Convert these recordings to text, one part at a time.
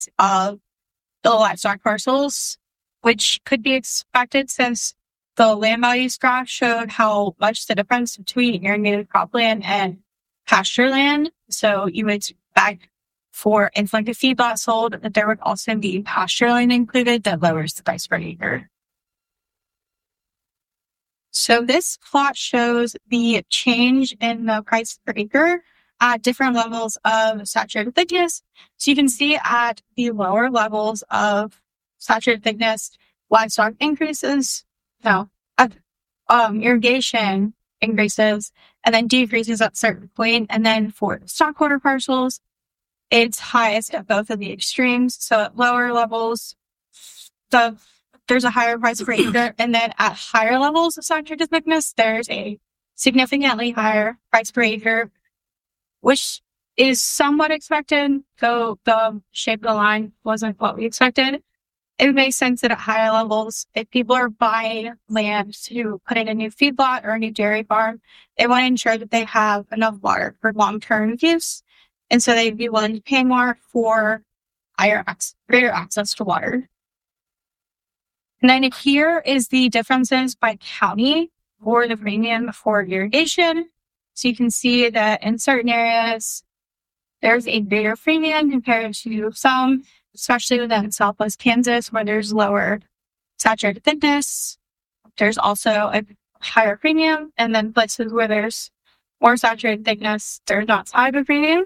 of the livestock parcels, which could be expected since the land values graph showed how much the difference between irrigated cropland and pasture land. So you would expect for if like a feedlot sold that there would also be pasture land included that lowers the price per acre. So this plot shows the change in the price per acre at different levels of saturated thickness. So you can see at the lower levels of saturated thickness, livestock increases, irrigation increases, and then decreases at a certain point. And then for stockholder parcels, it's highest at both of the extremes. So at lower levels, there's a higher price per acre, and then at higher levels of saturated thickness, there's a significantly higher price per acre, which is somewhat expected, though the shape of the line wasn't what we expected. It makes sense that at higher levels, if people are buying land to put in a new feedlot or a new dairy farm, they want to ensure that they have enough water for long-term use. And so they'd be willing to pay more for greater access to water. And then here is the differences by county for the premium for irrigation. So you can see that in certain areas, there's a bigger premium compared to some, especially within Southwest Kansas, where there's lower saturated thickness. There's also a higher premium. And then places where there's more saturated thickness, there's not as high of a premium.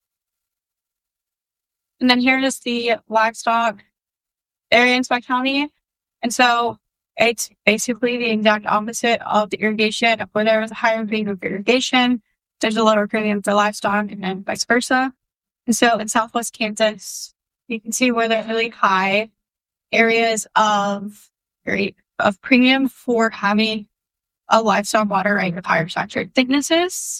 And then here is the livestock variance by county. And so it's basically the exact opposite of the irrigation. Where there was a higher premium for irrigation, there's a lower premium for livestock, and then vice versa. And so in Southwest Kansas, you can see where there's really high areas of premium for having a livestock water right with higher saturated thicknesses.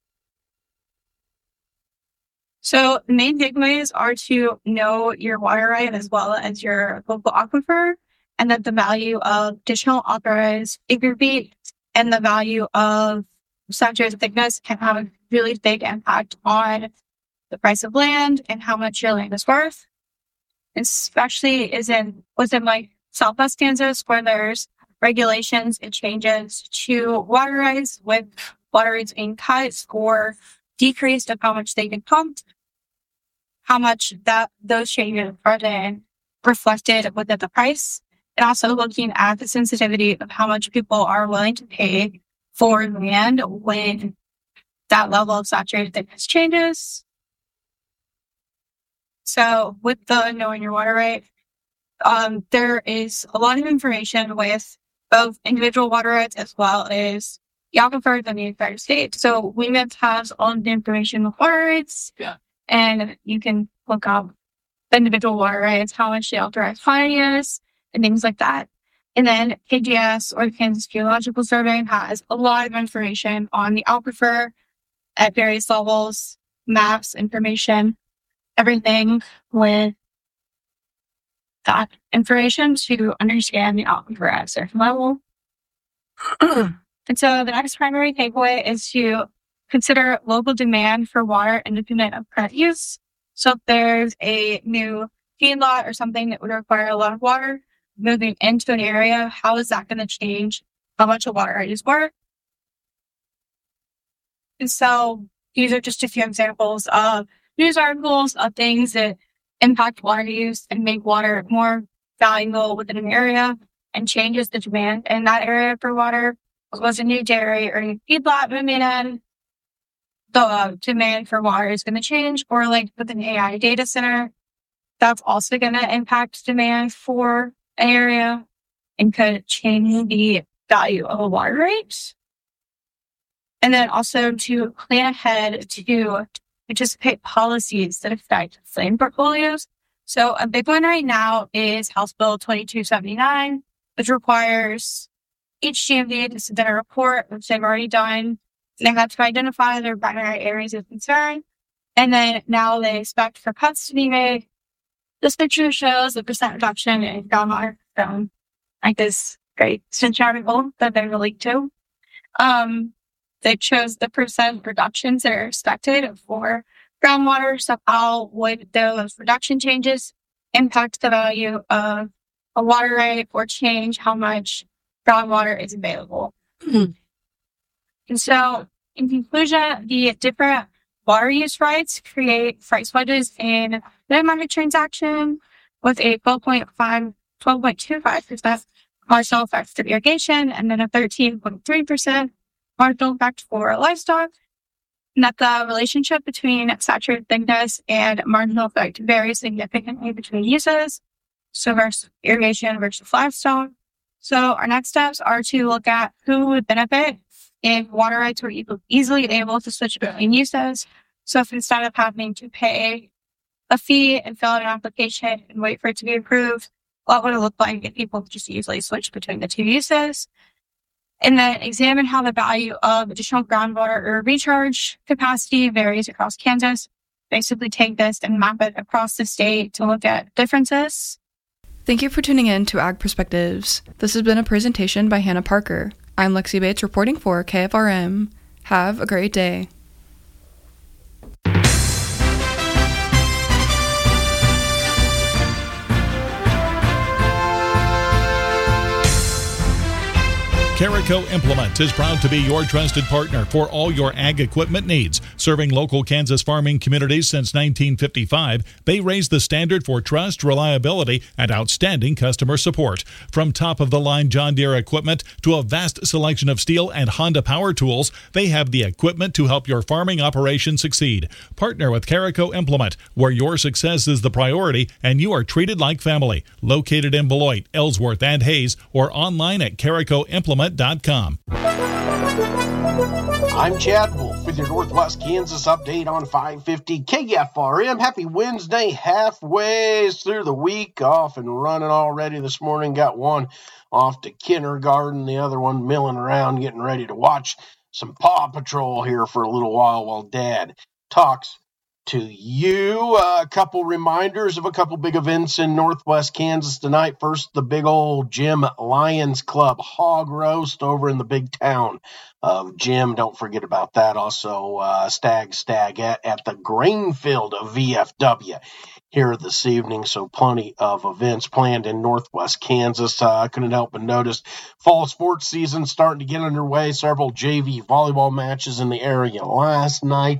So the main takeaways are to know your water right as well as your local aquifer, and that the value of additional authorized acre feet and the value of saturated thickness can have a really big impact on the price of land and how much your land is worth. Especially within like Southwest Kansas, where there's regulations and changes to water rights, with water rights being cut or decreased of how much they can pump, how much those changes are then reflected within the price. And also looking at the sensitivity of how much people are willing to pay for land when that level of saturated thickness changes. So with the knowing your water right, there is a lot of information with both individual water rights as well as the aquifer in the entire state. So WMIP has all of the information with water rights, and you can look up the individual water rights, how much the authorized quantity is, and things like that. And then KGS, or the Kansas Geological Survey, has a lot of information on the aquifer at various levels, maps, information, everything with that information to understand the aquifer at a certain level. And so the next primary takeaway is to consider local demand for water independent of current use. So if there's a new feedlot or something that would require a lot of water moving into an area, how is that going to change how much a water right is worth? And so these are just a few examples of news articles of things that impact water use and make water more valuable within an area and changes the demand in that area for water. Was a new dairy or a new feedlot moving in, the demand for water is going to change. Or like with an AI data center, that's also going to impact demand for an area and could change the value of a water right. And then also to plan ahead to anticipate policies that affect land portfolios. So a big one right now is House Bill 2279, which requires each GMD to submit a report, which they've already done. They have to identify their primary areas of concern. And then now they expect for cuts to be made. This picture shows the percent reduction in groundwater from like this great Cinch article that they relate to. They chose the percent reductions that are expected for groundwater. So how would those reduction changes impact the value of a water right or change how much groundwater is available. And so, in conclusion, the different water use rights create price wedges in the market transaction with a 12.25% marginal effect for irrigation and then a 13.3% marginal effect for livestock. And that the relationship between saturated thickness and marginal effect varies significantly between uses, so versus irrigation versus livestock. So our next steps are to look at who would benefit if water rights were easily able to switch between uses. So if instead of having to pay a fee and fill out an application and wait for it to be approved, what would it look like if people could just easily switch between the two uses? And then examine how the value of additional groundwater or recharge capacity varies across Kansas. Basically take this and map it across the state to look at differences. Thank you for tuning in to Ag Perspectives. This has been a presentation by Hannah Parker. I'm Lexi Bates reporting for KFRM. Have a great day. Carico Implement is proud to be your trusted partner for all your ag equipment needs. Serving local Kansas farming communities since 1955, they raise the standard for trust, reliability, and outstanding customer support. From top-of-the-line John Deere equipment to a vast selection of Steel and Honda power tools, they have the equipment to help your farming operation succeed. Partner with Carico Implement, where your success is the priority and you are treated like family. Located in Beloit, Ellsworth, and Hayes, or online at caricoimplement.com. I'm Chad Wolf with your Northwest Kansas update on 550 KFRM. Happy Wednesday, halfway through the week, off and running already this morning. Got one off to kindergarten, the other one milling around, getting ready to watch some Paw Patrol here for a little while Dad talks to you. A couple reminders of a couple big events in Northwest Kansas tonight. First, the big old Jim Lions Club hog roast over in the big town of Jim. Don't forget about that. Also, Stag at the Grainfield VFW here this evening. So plenty of events planned in Northwest Kansas. I couldn't help but notice fall sports season starting to get underway. Several JV volleyball matches in the area last night.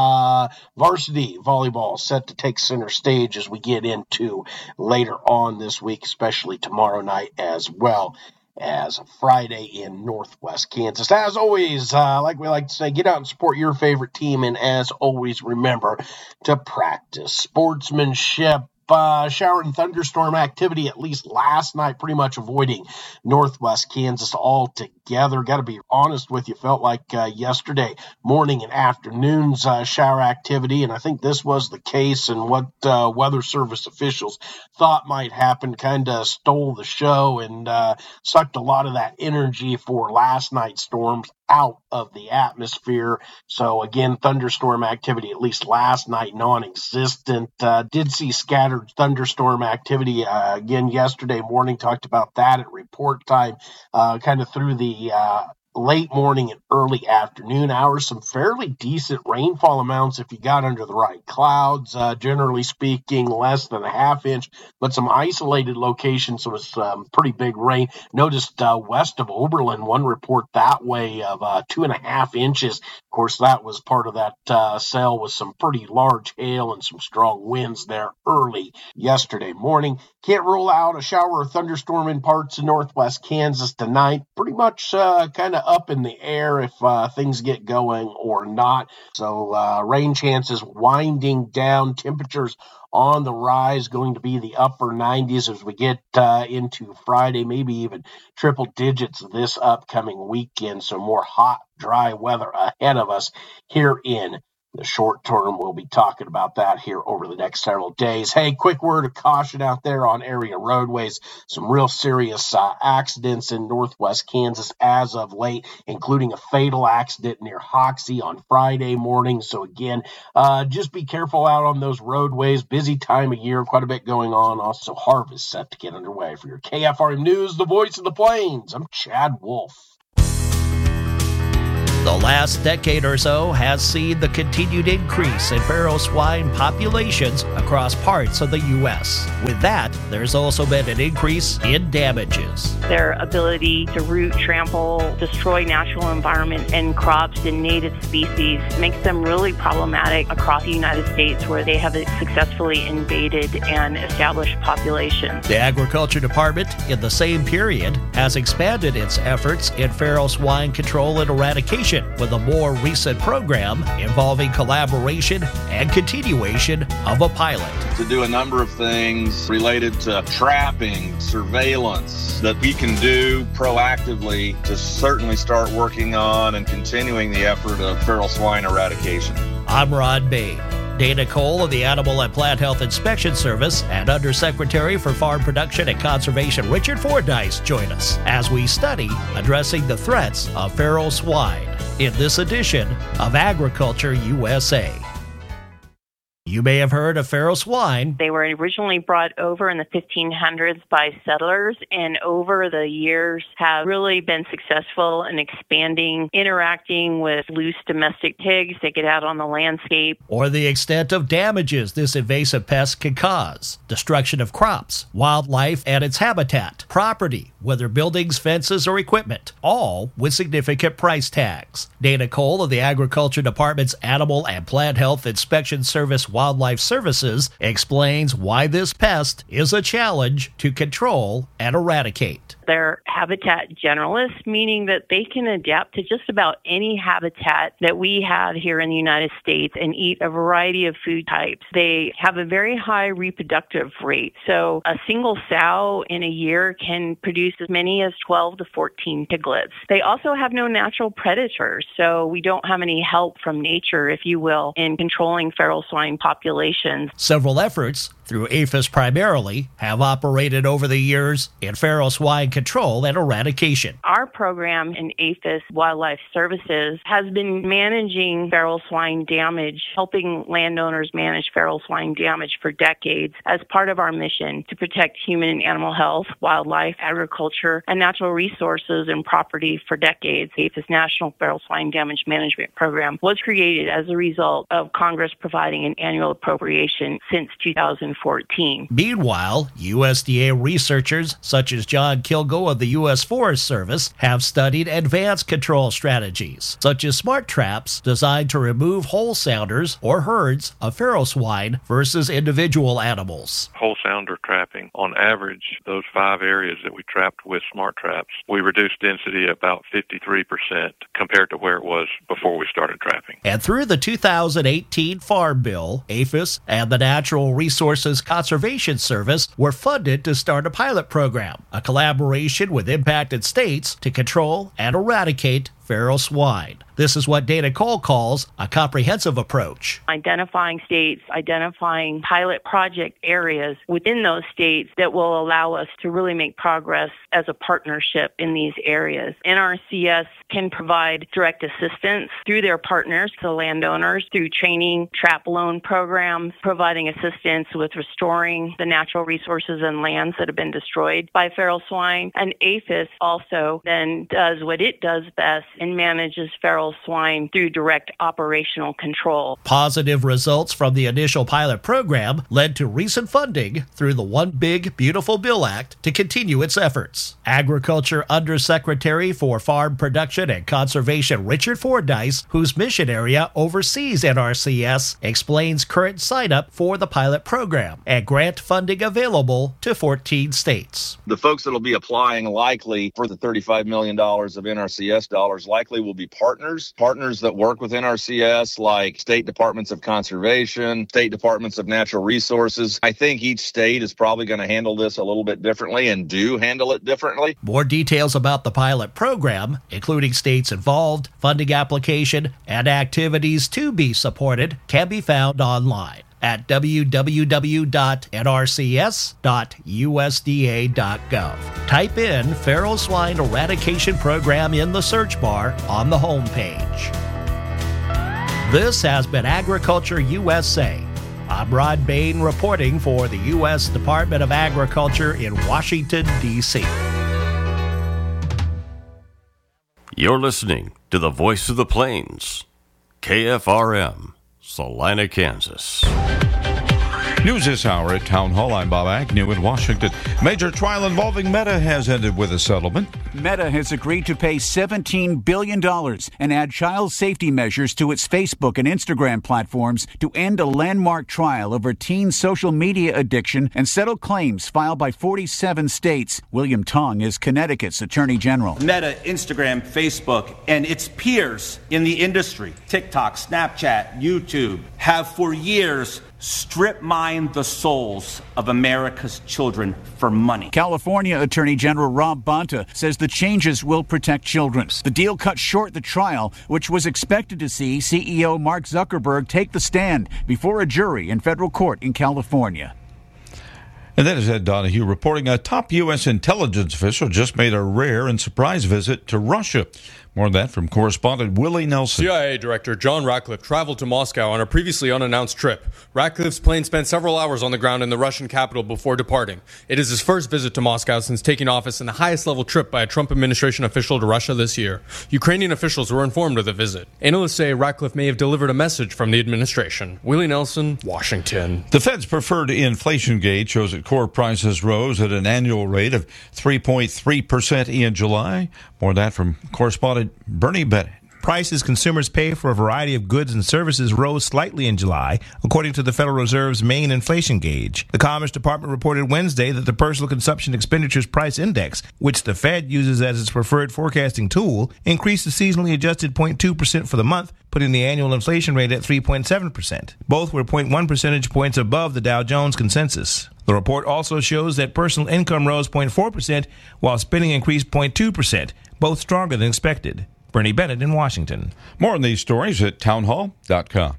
Varsity volleyball set to take center stage as we get into later on this week, especially tomorrow night as well as Friday in Northwest Kansas. As always, like we like to say, get out and support your favorite team, and as always, remember to practice sportsmanship. Shower and thunderstorm activity, at least last night, pretty much avoiding Northwest Kansas altogether. Got to be honest with you, felt like yesterday morning and afternoon's shower activity, and I think this was the case, and what Weather Service officials thought might happen kind of stole the show and sucked a lot of that energy for last night's storms out of the atmosphere. So again, thunderstorm activity, at least last night, non-existent. Did see scattered thunderstorm activity again yesterday morning. Talked about that at report time, kind of through the late morning and early afternoon hours. Some fairly decent rainfall amounts if you got under the right clouds. Generally speaking, less than a half inch, but some isolated locations was pretty big rain. Noticed west of Oberlin, one report that way of 2.5 inches. Of course, that was part of that cell with some pretty large hail and some strong winds there early yesterday morning. Can't rule out a shower or thunderstorm in parts of Northwest Kansas tonight. Pretty much kind of up in the air if things get going or not. So rain chances winding down. Temperatures on the rise, going to be the upper 90s as we get into Friday, maybe even triple digits this upcoming weekend. So more hot, dry weather ahead of us here in the short term. We'll be talking about that here over the next several days. Hey, quick word of caution out there on area roadways. Some real serious accidents in Northwest Kansas as of late, including a fatal accident near Hoxie on Friday morning. So again, just be careful out on those roadways. Busy time of year, quite a bit going on. Also, harvest set to get underway. For your KFRM News, the voice of the plains, I'm Chad Wolf. The last decade or so has seen the continued increase in feral swine populations across parts of the U.S. With that, there's also been an increase in damages. Their ability to root, trample, destroy natural environment and crops and native species makes them really problematic across the United States, where they have successfully invaded and established populations. The Agriculture Department, in the same period, has expanded its efforts in feral swine control and eradication with a more recent program involving collaboration and continuation of a pilot. To do a number of things related to trapping, surveillance that we can do proactively to certainly start working on and continuing the effort of feral swine eradication. I'm Rod Bain. Dana Cole of the Animal and Plant Health Inspection Service and Undersecretary for Farm Production and Conservation Richard Fordyce join us as we study addressing the threats of feral swine in this edition of Agriculture USA. You may have heard of feral swine. They were originally brought over in the 1500s by settlers, and over the years have really been successful in expanding, interacting with loose domestic pigs. They get out on the landscape. Or the extent of damages this invasive pest can cause. Destruction of crops, wildlife and its habitat, property, whether buildings, fences, or equipment, all with significant price tags. Dana Cole of the Agriculture Department's Animal and Plant Health Inspection Service Wildlife Services explains why this pest is a challenge to control and eradicate. They're habitat generalists, meaning that they can adapt to just about any habitat that we have here in the United States and eat a variety of food types. They have a very high reproductive rate. So a single sow in a year can produce as many as 12 to 14 piglets. They also have no natural predators, so we don't have any help from nature, if you will, in controlling feral swine populations. Several efforts, through APHIS primarily, have operated over the years in feral swine control and eradication. Our program in APHIS Wildlife Services has been managing feral swine damage, helping landowners manage feral swine damage for decades as part of our mission to protect human and animal health, wildlife, agriculture, and natural resources and property for decades. APHIS National Feral Swine Damage Management Program was created as a result of Congress providing an annual appropriation since 2014. Meanwhile, USDA researchers such as John Kilgo of the U.S. Forest Service have studied advanced control strategies, such as smart traps designed to remove whole sounders or herds of feral swine versus individual animals. Whole sounder trapping, on average, those 5 areas that we trapped with smart traps, we reduced density about 53% compared to where it was before we started trapping. And through the 2018 Farm Bill, APHIS and the Natural Resources Conservation Service were funded to start a pilot program, a collaboration with impacted states to control and eradicate feral swine. This is what Dana Cole calls a comprehensive approach. Identifying states, identifying pilot project areas within those states that will allow us to really make progress as a partnership in these areas. NRCS can provide direct assistance through their partners to landowners through training, trap loan programs, providing assistance with restoring the natural resources and lands that have been destroyed by feral swine. And APHIS also then does what it does best and manages feral swine through direct operational control. Positive results from the initial pilot program led to recent funding through the One Big Beautiful Bill Act to continue its efforts. Agriculture Undersecretary for Farm Production and Conservation Richard Fordyce, whose mission area oversees NRCS, explains current sign-up for the pilot program and grant funding available to 14 states. The folks that will be applying likely for the $35 million of NRCS dollars likely will be partners that work with NRCS, like state departments of conservation, state departments of natural resources. I think each state is probably going to handle this a little bit differently and do handle it differently. More details about the pilot program, including states involved, funding application, and activities to be supported, can be found online at www.nrcs.usda.gov. Type in Feral Swine Eradication Program in the search bar on the homepage. This has been Agriculture USA. I'm Rod Bain reporting for the U.S. Department of Agriculture in Washington, D.C. You're listening to the Voice of the Plains, KFRM, Salina, Kansas. News this hour at Town Hall. I'm Bob Agnew in Washington. Major trial involving Meta has ended with a settlement. Meta has agreed to pay $17 billion and add child safety measures to its Facebook and Instagram platforms to end a landmark trial over teen social media addiction and settle claims filed by 47 states. William Tong is Connecticut's Attorney General. Meta, Instagram, Facebook, and its peers in the industry, TikTok, Snapchat, YouTube, have for years strip mined the souls of America's children for money. California Attorney General Rob Bonta says the changes will protect children. The deal cut short the trial, which was expected to see CEO Mark Zuckerberg take the stand before a jury in federal court in California. And that is Ed Donahue reporting a top U.S. intelligence official just made a rare and surprise visit to Russia. More on that from correspondent Willie Nelson. CIA Director John Ratcliffe traveled to Moscow on a previously unannounced trip. Ratcliffe's plane spent several hours on the ground in the Russian capital before departing. It is his first visit to Moscow since taking office and the highest level trip by a Trump administration official to Russia this year. Ukrainian officials were informed of the visit. Analysts say Ratcliffe may have delivered a message from the administration. Willie Nelson, Washington. The Fed's preferred inflation gauge shows that core prices rose at an annual rate of 3.3% in July. More on that from correspondent Bernie Bennett. Prices consumers pay for a variety of goods and services rose slightly in July, according to the Federal Reserve's main inflation gauge. The Commerce Department reported Wednesday that the Personal Consumption Expenditures Price Index, which the Fed uses as its preferred forecasting tool, increased a seasonally adjusted 0.2% for the month, putting the annual inflation rate at 3.7%. Both were 0.1 percentage points above the Dow Jones consensus. The report also shows that personal income rose 0.4%, while spending increased 0.2%, both stronger than expected. Bernie Bennett in Washington. More on these stories at townhall.com.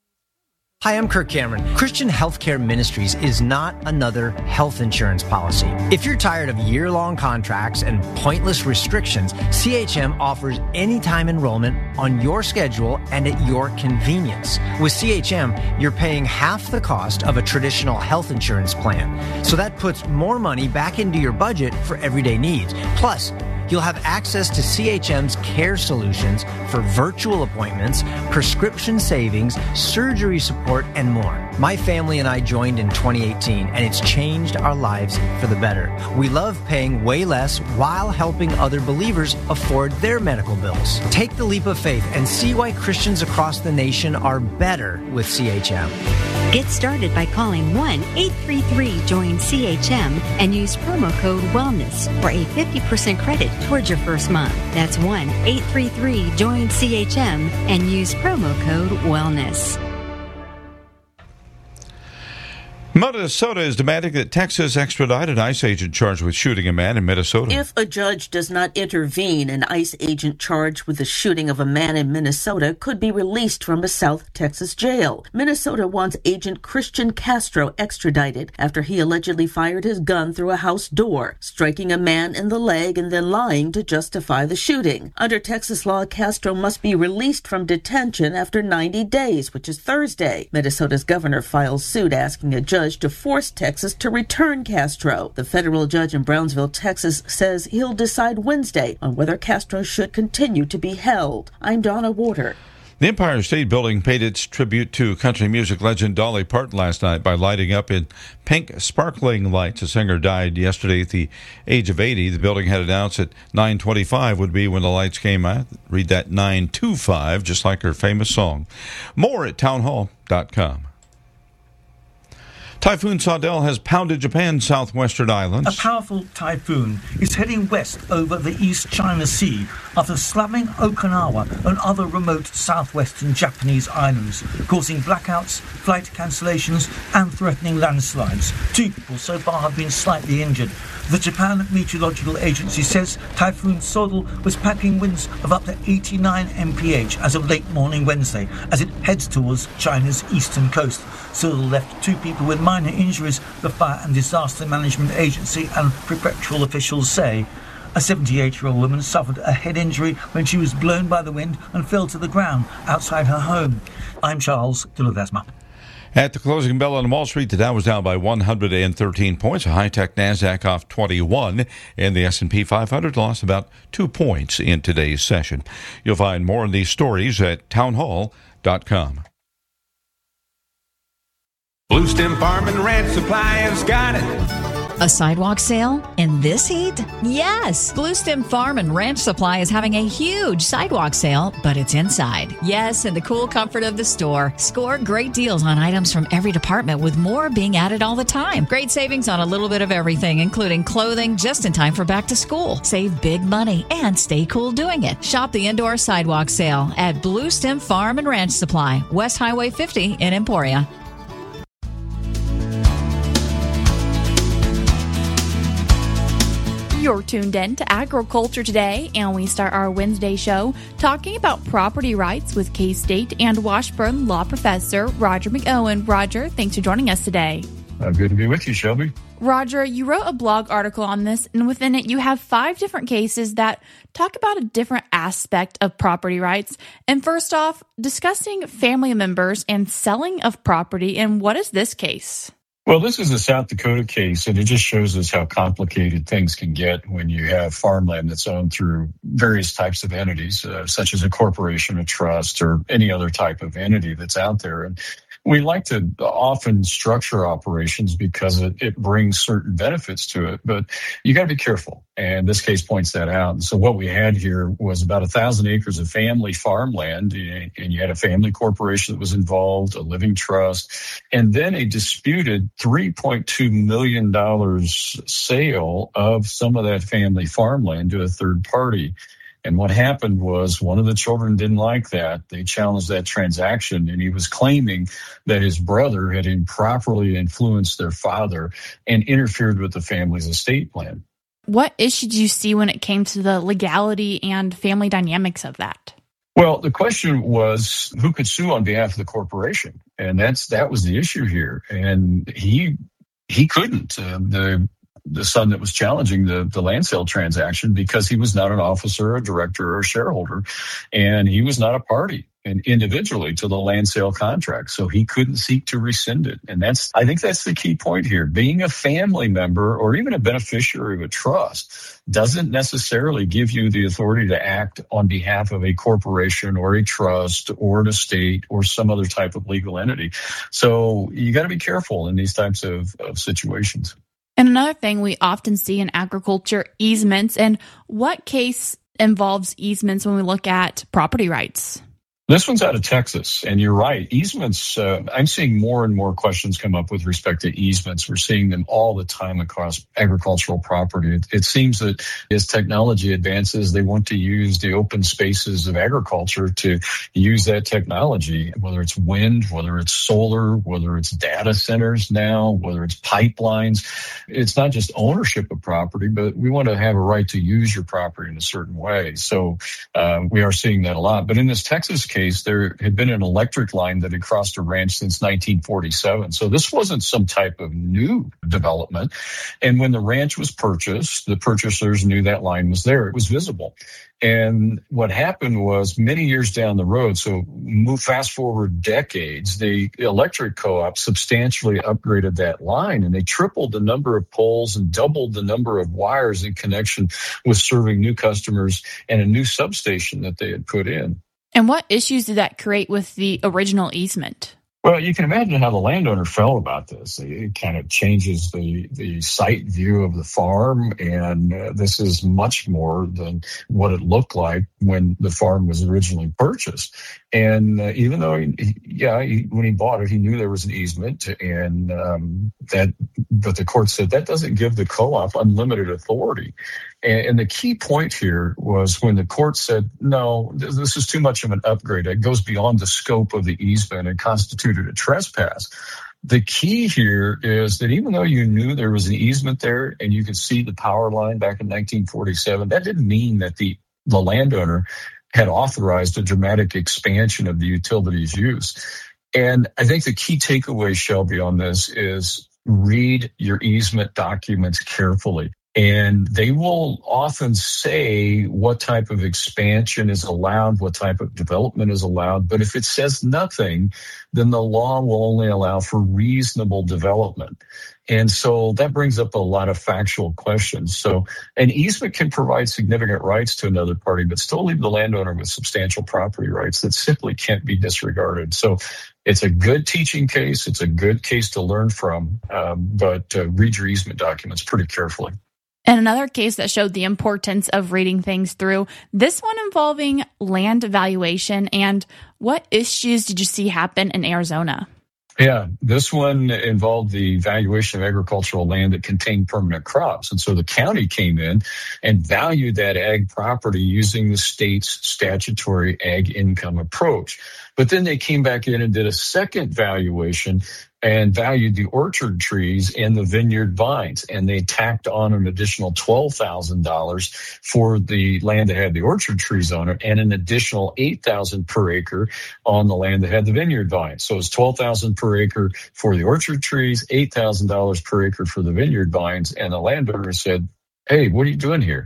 Hi, I'm Kirk Cameron. Christian Healthcare Ministries is not another health insurance policy. If you're tired of year-long contracts and pointless restrictions, CHM offers anytime enrollment on your schedule and at your convenience. With CHM, you're paying half the cost of a traditional health insurance plan. So that puts more money back into your budget for everyday needs. Plus, you'll have access to CHM's care solutions for virtual appointments, prescription savings, surgery support, and more. My family and I joined in 2018, and it's changed our lives for the better. We love paying way less while helping other believers afford their medical bills. Take the leap of faith and see why Christians across the nation are better with CHM. Get started by calling 1-833-JOIN-CHM and use promo code WELLNESS for a 50% credit towards your first month. That's 1-833-JOIN-CHM and use promo code WELLNESS. Minnesota is demanding that Texas extradite an ICE agent charged with shooting a man in Minnesota. If a judge does not intervene, an ICE agent charged with the shooting of a man in Minnesota could be released from a South Texas jail. Minnesota wants Agent Christian Castro extradited after he allegedly fired his gun through a house door, striking a man in the leg and then lying to justify the shooting. Under Texas law, Castro must be released from detention after 90 days, which is Thursday. Minnesota's governor files suit asking a judge to force Texas to return Castro. The federal judge in Brownsville, Texas, says he'll decide Wednesday on whether Castro should continue to be held. I'm Donna Warder. The Empire State Building paid its tribute to country music legend Dolly Parton last night by lighting up in pink sparkling lights. The singer died yesterday at the age of 80. The building had announced at 9:25 would be when the lights came out. Read that 9:25, just like her famous song. More at townhall.com. Typhoon Saudel has pounded Japan's southwestern islands. A powerful typhoon is heading west over the East China Sea after slamming Okinawa and other remote southwestern Japanese islands, causing blackouts, flight cancellations and threatening landslides. 2 people so far have been slightly injured. The Japan Meteorological Agency says Typhoon Saudel was packing winds of up to 89 mph as of late morning Wednesday as it heads towards China's eastern coast. Saudel left 2 people with minor injuries, the Fire and Disaster Management Agency and prefectural officials say. A 78-year-old woman suffered a head injury when she was blown by the wind and fell to the ground outside her home. I'm Charles de Ledesma. At the closing bell on Wall Street, the Dow was down by 113 points. A high-tech NASDAQ off 21, and the S&P 500 lost about 2 points in today's session. You'll find more on these stories at townhall.com. Blue Stem Farm and Ranch Supply has got it. A sidewalk sale in this heat? Yes! Blue Stem Farm and Ranch Supply is having a huge sidewalk sale, but it's inside. Yes, in the cool comfort of the store. Score great deals on items from every department, with more being added all the time. Great savings on a little bit of everything, including clothing, just in time for back to school. Save big money and stay cool doing it. Shop the indoor sidewalk sale at Blue Stem Farm and Ranch Supply, West Highway 50 in Emporia. You're tuned in to Agriculture Today, and we start our Wednesday show talking about property rights with K-State and Washburn law professor Roger McOwen. Roger, thanks for joining us today. Good to be with you, Shelby. Roger, you wrote a blog article on this, and within it you have 5 different cases that talk about a different aspect of property rights. And first off, discussing family members and selling of property, and what is this case? Well, this is a South Dakota case, and it just shows us how complicated things can get when you have farmland that's owned through various types of entities, such as a corporation, a trust, or any other type of entity that's out there. And we like to often structure operations because it brings certain benefits to it, but you got to be careful. And this case points that out. And so what we had here was about 1,000 acres of family farmland, and you had a family corporation that was involved, a living trust, and then a disputed $3.2 million sale of some of that family farmland to a third party. And what happened was one of the children didn't like that. They challenged that transaction, and he was claiming that his brother had improperly influenced their father and interfered with the family's estate plan. What issues did you see when it came to the legality and family dynamics of that? Well, the question was who could sue on behalf of the corporation, and that was the issue here. And he couldn't. The son that was challenging the land sale transaction, because he was not an officer, a director, or a shareholder, and he was not a party and individually to the land sale contract, so he couldn't seek to rescind it. And I think that's the key point here. Being a family member or even a beneficiary of a trust doesn't necessarily give you the authority to act on behalf of a corporation or a trust or an estate or some other type of legal entity. So you got to be careful in these types of situations. And another thing we often see in agriculture, easements. And what case involves easements when we look at property rights? This one's out of Texas, and you're right. Easements, I'm seeing more and more questions come up with respect to easements. We're seeing them all the time across agricultural property. It seems that as technology advances, they want to use the open spaces of agriculture to use that technology, whether it's wind, whether it's solar, whether it's data centers now, whether it's pipelines. It's not just ownership of property, but we want to have a right to use your property in a certain way. So we are seeing that a lot. But in this Texas case, there had been an electric line that had crossed a ranch since 1947. So this wasn't some type of new development. And when the ranch was purchased, the purchasers knew that line was there. It was visible. And what happened was many years down the road, so fast forward decades, the electric co-op substantially upgraded that line, and they tripled the number of poles and doubled the number of wires in connection with serving new customers and a new substation that they had put in. And what issues did that create with the original easement? Well, you can imagine how the landowner felt about this. It kind of changes the site view of the farm, and this is much more than what it looked like when the farm was originally purchased. And even though, when he bought it, he knew there was an easement, but the court said that doesn't give the co-op unlimited authority. And the key point here was when the court said, no, this is too much of an upgrade. It goes beyond the scope of the easement and constituted a trespass. The key here is that even though you knew there was an easement there and you could see the power line back in 1947, that didn't mean that the landowner had authorized a dramatic expansion of the utilities use. And I think the key takeaway, Shelby, on this is read your easement documents carefully. And they will often say what type of expansion is allowed, what type of development is allowed. But if it says nothing, then the law will only allow for reasonable development. And so that brings up a lot of factual questions. So an easement can provide significant rights to another party, but still leave the landowner with substantial property rights that simply can't be disregarded. So it's a good teaching case. It's a good case to learn from, but read your easement documents pretty carefully. And another case that showed the importance of reading things through, this one involving land valuation. And what issues did you see happen in Arizona? Yeah, this one involved the valuation of agricultural land that contained permanent crops. And so the county came in and valued that ag property using the state's statutory ag income approach. But then they came back in and did a second valuation and valued the orchard trees and the vineyard vines. And they tacked on an additional $12,000 for the land that had the orchard trees on it and an additional $8,000 per acre on the land that had the vineyard vines. So it's $12,000 per acre for the orchard trees, $8,000 per acre for the vineyard vines. And the landowner said, hey, what are you doing here?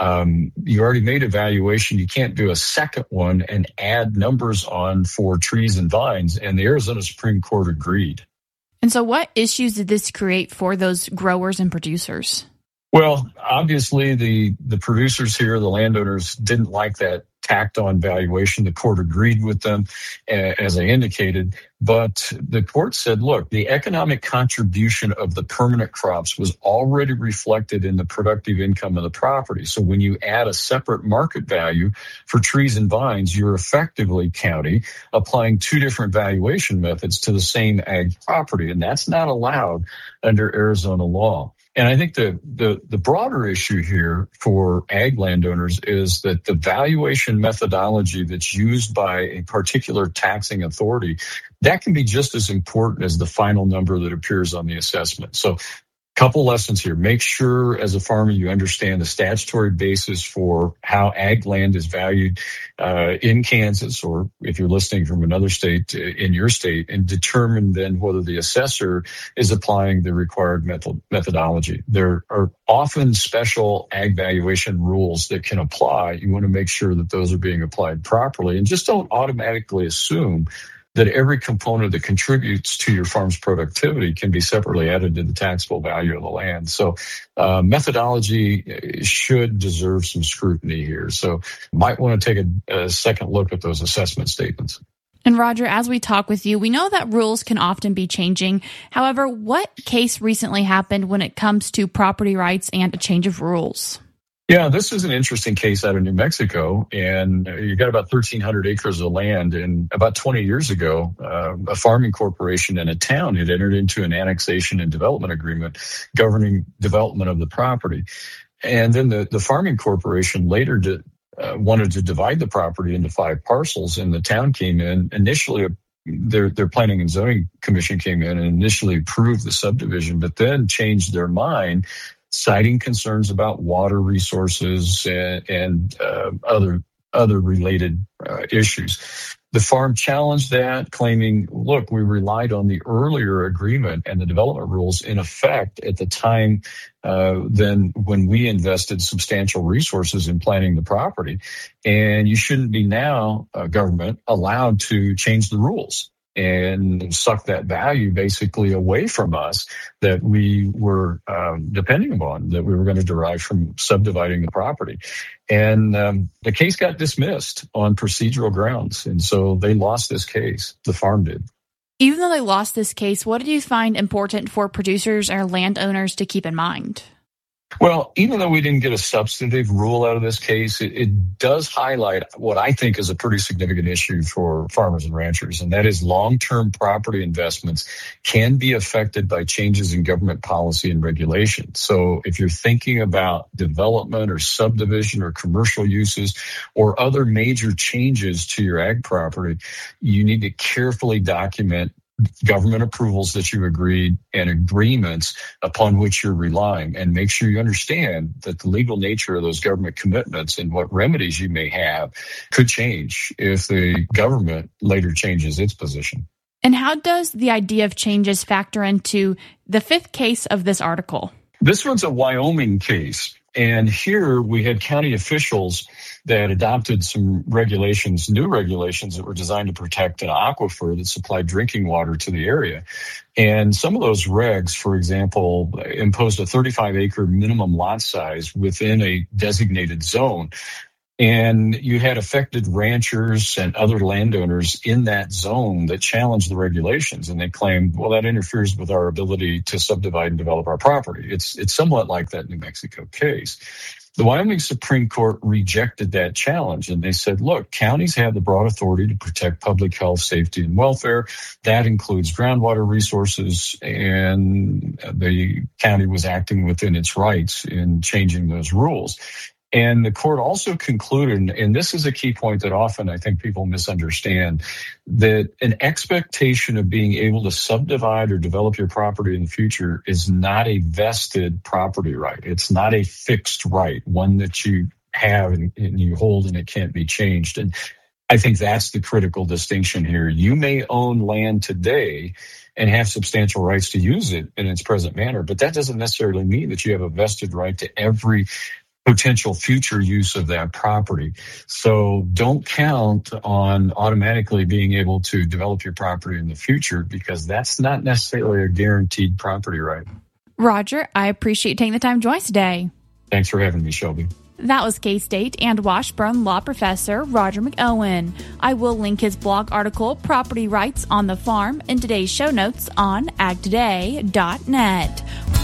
You already made a valuation. You can't do a second one and add numbers on for trees and vines. And the Arizona Supreme Court agreed. And so what issues did this create for those growers and producers? Well, obviously, the producers here, the landowners, didn't like that tacked on valuation. The court agreed with them, as I indicated. But the court said, look, the economic contribution of the permanent crops was already reflected in the productive income of the property. So when you add a separate market value for trees and vines, you're effectively, county, applying two different valuation methods to the same ag property. And that's not allowed under Arizona law. And I think the broader issue here for ag landowners is that the valuation methodology that's used by a particular taxing authority, that can be just as important as the final number that appears on the assessment. So couple lessons here. Make sure as a farmer you understand the statutory basis for how ag land is valued in Kansas, or if you're listening from another state, in your state, and determine then whether the assessor is applying the required methodology. There are often special ag valuation rules that can apply. You want to make sure that those are being applied properly, and just don't automatically assume that every component that contributes to your farm's productivity can be separately added to the taxable value of the land. So methodology should deserve some scrutiny here. So might want to take a second look at those assessment statements. And Roger, as we talk with you, we know that rules can often be changing. However, what case recently happened when it comes to property rights and a change of rules? Yeah, this is an interesting case out of New Mexico, and you got about 1,300 acres of land. And about 20 years ago, a farming corporation in a town had entered into an annexation and development agreement governing development of the property. And then the farming corporation later wanted to divide the property into 5 parcels, and the town came in. Initially, their planning and zoning commission came in and initially approved the subdivision, but then changed their mind, citing concerns about water resources and other related issues. The farm challenged that, claiming, look, we relied on the earlier agreement and the development rules in effect at the time then when we invested substantial resources in planning the property. And you shouldn't be now, government, allowed to change the rules and suck that value basically away from us that we were depending upon, that we were going to derive from subdividing the property. And the case got dismissed on procedural grounds. And so they lost this case. The farm did. Even though they lost this case, what did you find important for producers or landowners to keep in mind? Well, even though we didn't get a substantive rule out of this case, it does highlight what I think is a pretty significant issue for farmers and ranchers, and that is long-term property investments can be affected by changes in government policy and regulation. So if you're thinking about development or subdivision or commercial uses or other major changes to your ag property, you need to carefully document government approvals that you agreed and agreements upon which you're relying, and make sure you understand that the legal nature of those government commitments and what remedies you may have could change if the government later changes its position. And how does the idea of changes factor into the 5th case of this article? This one's a Wyoming case. And here we had county officials that adopted some regulations, new regulations that were designed to protect an aquifer that supplied drinking water to the area. And some of those regs, for example, imposed a 35-acre minimum lot size within a designated zone. And you had affected ranchers and other landowners in that zone that challenged the regulations. And they claimed, well, that interferes with our ability to subdivide and develop our property. It's somewhat like that New Mexico case. The Wyoming Supreme Court rejected that challenge, and they said, look, counties have the broad authority to protect public health, safety, and welfare. That includes groundwater resources, and the county was acting within its rights in changing those rules. And the court also concluded, and this is a key point that often I think people misunderstand, that an expectation of being able to subdivide or develop your property in the future is not a vested property right. It's not a fixed right, one that you have and you hold and it can't be changed. And I think that's the critical distinction here. You may own land today and have substantial rights to use it in its present manner, but that doesn't necessarily mean that you have a vested right to every potential future use of that property. So don't count on automatically being able to develop your property in the future, because that's not necessarily a guaranteed property right. Roger, I appreciate you taking the time to join us today. Thanks for having me, Shelby. That was K-State and Washburn law professor Roger McOwen. I will link his blog article, Property Rights on the Farm, in today's show notes on agtoday.net.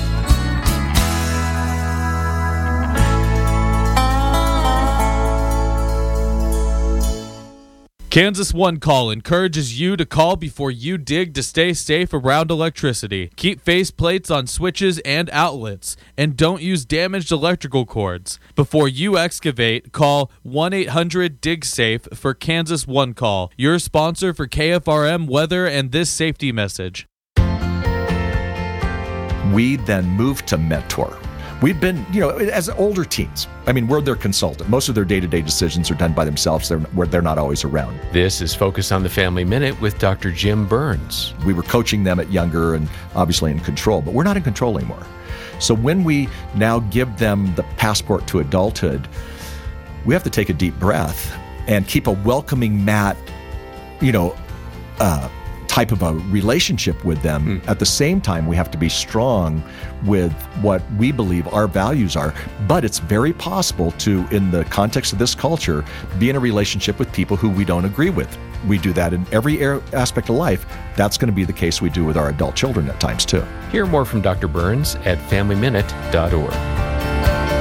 Kansas One Call encourages you to call before you dig to stay safe around electricity. Keep faceplates on switches and outlets, and don't use damaged electrical cords. Before you excavate, call 1-800-DIG-SAFE for Kansas One Call, your sponsor for KFRM weather and this safety message. We then moved to Mentor. We've been, as older teens, we're their consultant. Most of their day-to-day decisions are done by themselves. They're not always around. This is Focus on the Family Minute with Dr. Jim Burns. We were coaching them at younger and obviously in control, but we're not in control anymore. So when we now give them the passport to adulthood, we have to take a deep breath and keep a welcoming mat, type of a relationship with them. At the same time, we have to be strong with what we believe our values are. But it's very possible to, in the context of this culture, be in a relationship with people who we don't agree with. We do that in every aspect of life. That's going to be the case we do with our adult children at times too. Hear more from Dr. Burns at FamilyMinute.org.